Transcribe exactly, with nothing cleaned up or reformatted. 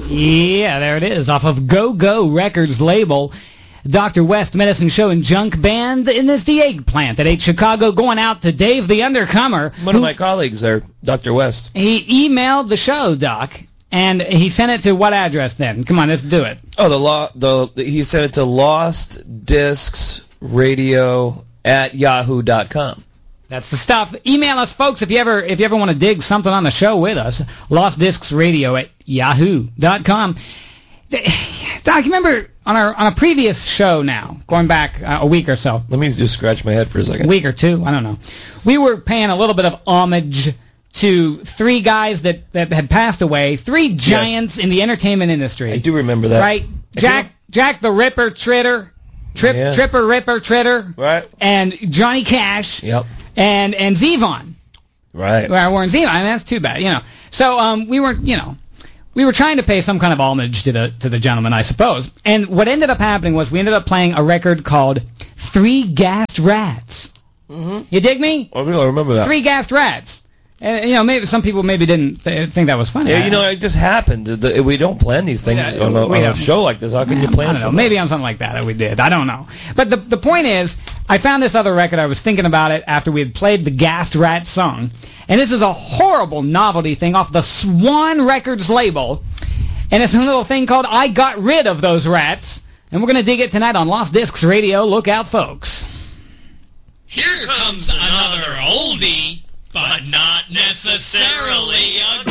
Yeah, there it is, off of Go Go Records label. Doctor West Medicine Show and Junk Band, and it's the Eggplant at eight Chicago, going out to Dave the Undercomer. One who, of my colleagues there, Doctor West. He emailed the show, Doc, and he sent it to what address then? Come on, let's do it. Oh, the law. The he sent it to Lost Discs Radio at yahoo dot com. That's the stuff. Email us, folks, if you ever if you ever want to dig something on the show with us. Lost Discs Radio at yahoo dot com. Doc, you remember on our on a previous show now, going back uh, a week or so. Let me just scratch my head for a second. A week or two, I don't know. We were paying a little bit of homage to three guys that, that had passed away, three giants yes. in the entertainment industry. I do remember that. Right? Jack Jack the Ripper Tritter, Trip, yeah. Tripper Ripper Tritter, right? And Johnny Cash, yep. and and Zevon. Right. Well, Warren Zevon, I mean, that's too bad, you know. So um, we weren't, you know, we were trying to pay some kind of homage to the to the gentleman, I suppose. And what ended up happening was we ended up playing a record called Three Gassed Rats. Mm-hmm. You dig me? Oh, I remember that. Three Gassed Rats. And, you know, maybe some people maybe didn't th think that was funny. Yeah, you know, it just happened. The, we don't plan these things yeah, on, a, on a show like this. How can you plan I don't know. Maybe on something like that we did. I don't know. But the the point is, I found this other record. I was thinking about it after we had played the Gassed Rat song. And this is a horrible novelty thing off the Swan Records label. And it's a little thing called I Got Rid of Those Rats. And we're going to dig it tonight on Lost Discs Radio. Look out, folks. Here comes another oldie, but not necessarily a